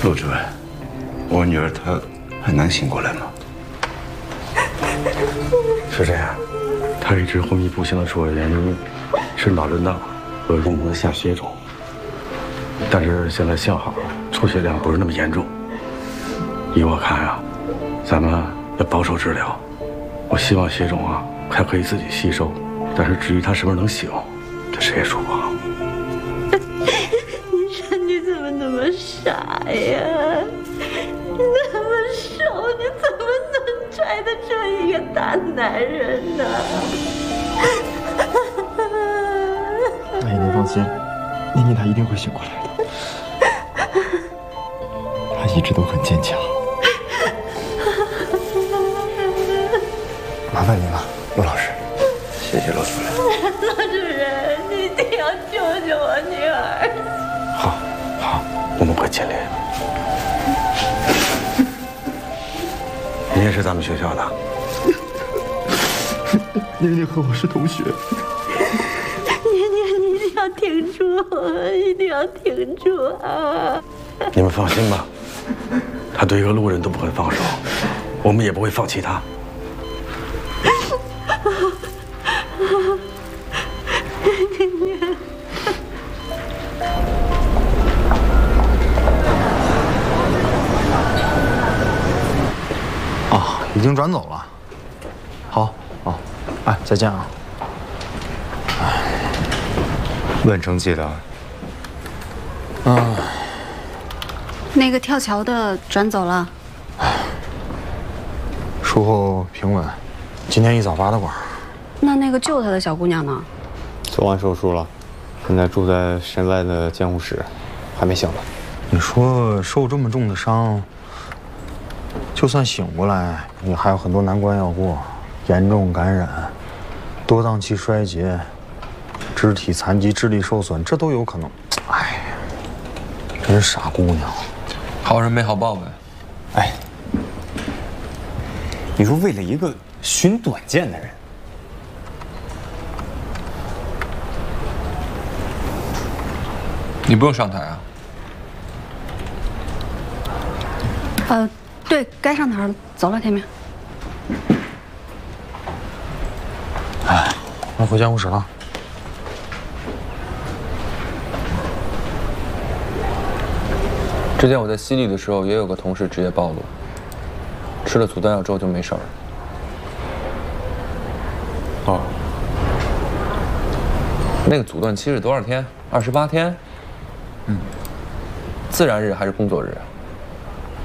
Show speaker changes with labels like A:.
A: 陆主任，我女儿她很难醒过来吗？
B: 是这样，她一直昏迷不醒的主要原因是脑震荡和硬膜下血肿，但是现在幸好出血量不是那么严重。依我看啊，咱们要保守治疗。我希望血肿啊还可以自己吸收，但是至于她是不是能醒，这谁也说不好。
C: 你说你怎么那么傻呀？你那么瘦，你怎么能揣得成一个大男人呢？
D: 阿姨，您放心，妮妮她一定会醒过来的。她一直都很坚强。麻烦您了，陆老师。
A: 谢谢陆主任。
C: 陆主任，你一定要救救我女儿。
B: 好，我们会尽力。你也是咱们学校的？
D: 妮妮和我是同学。
C: 你一定要挺住，一定要挺住啊！
B: 你们放心吧，他对一个路人都不肯放手，我们也不会放弃他。
D: 啊，已经转走了。好，哎，再见啊。
E: 问成绩了？
F: 那个跳桥的转走了。
D: 术后平稳，今天一早拔的管。
F: 那个救他的小姑娘呢？
E: 做完手术了，现在住在身外的监护室，还没醒来。
D: 你说受这么重的伤，就算醒过来，你还有很多难关要过，严重感染、多脏器衰竭、肢体残疾、智力受损，这都有可能。哎，真是傻姑娘。
G: 好人没好报呗。
E: 哎，你说为了一个寻短见的人，
G: 你不用上台啊。
F: 对，该上台了，走了，天明。
D: 哎，我回监护室了。
G: 之前我在西丽的时候，也有个同事职业暴露，吃了阻断药之后就没事儿了。
B: 哦，
G: 那个阻断期是多少天？28天？自然日还是工作日啊？